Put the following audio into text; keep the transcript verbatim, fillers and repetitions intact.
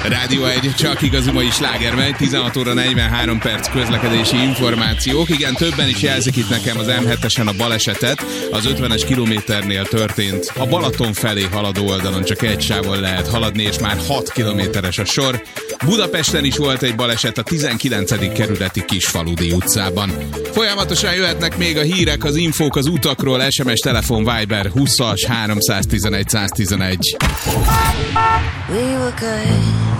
Rádió egy, csak igazi mai sláger megy, tizenhat óra negyvenhárom perc közlekedési információk. Igen, többen is jelzik itt nekem az em hetesen a balesetet. Az ötvenes kilométernél történt. A Balaton felé haladó oldalon csak egy sávon lehet haladni, és már hat kilométeres a sor. Budapesten is volt egy baleset a tizenkilencedik kerületi Kisfaludi utcában. Folyamatosan jöhetnek még a hírek, az infók az utakról, es em es, telefon, Viber húszas háromszáztizenegy száztizenegy. We were good.